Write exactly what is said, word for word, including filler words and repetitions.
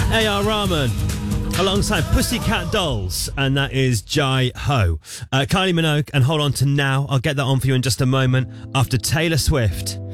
A R. Rahman alongside Pussycat Dolls, and that is Jai Ho. Uh, Kylie Minogue and Hold On To Now. I'll get that on for you in just a moment after Taylor Swift